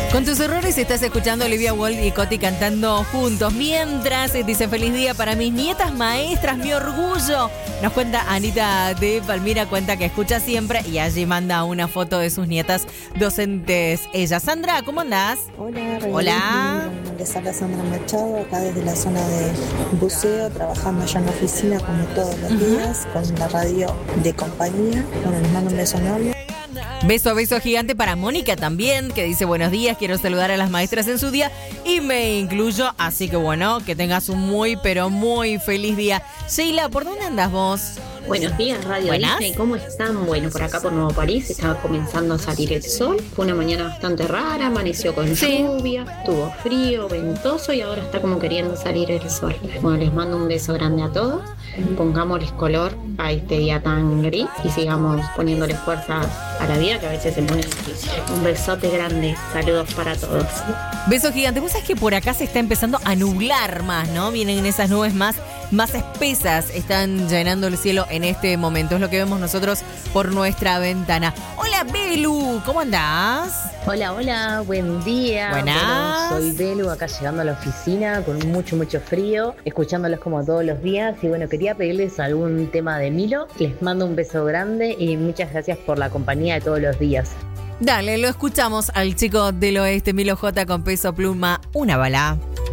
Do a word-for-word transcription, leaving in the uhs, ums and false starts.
Con tus errores estás escuchando Olivia Wolf y Coti cantando juntos. Mientras, dice, feliz día para mis nietas maestras, mi orgullo. Nos cuenta Anita de Palmira, cuenta que escucha siempre y allí manda una foto de sus nietas docentes. Ella, Sandra, ¿cómo andás? Hola, Hola. Les habla Sandra Machado, acá desde la zona de buceo, trabajando allá en la oficina como todos los uh-huh. días, con la radio de compañía. Bueno, les mando un beso enorme. Beso, beso gigante para Mónica también, que dice buenos días, quiero saludar a las maestras en su día y me incluyo, así que bueno, que tengas un muy, pero muy feliz día. Sheila, ¿por dónde andas vos? Buenos días, Radio Disney, ¿cómo están? Bueno, por acá por Nuevo París estaba comenzando a salir el sol, fue una mañana bastante rara, amaneció con sí. lluvia, estuvo frío, ventoso y ahora está como queriendo salir el sol. Bueno, les mando un beso grande a todos, pongámosles color a este día tan gris y sigamos poniéndoles fuerza a la vida que a veces se pone difícil. Un besote grande, saludos para todos. Beso gigante. Vos sabés que por acá se está empezando a nublar más, ¿no? Vienen esas nubes más, más espesas, están llenando el cielo en este momento. Es lo que vemos nosotros por nuestra ventana. Hola, Belu, ¿cómo andás? Hola, hola, buen día. Buenas. Bueno, soy Belu, acá llegando a la oficina con mucho, mucho frío, escuchándolos como todos los días. Y bueno, quería pedirles algún tema de Milo. Les mando un beso grande y muchas gracias por la compañía de todos los días. Dale, lo escuchamos al chico del oeste, Milo J con Peso Pluma, una bala.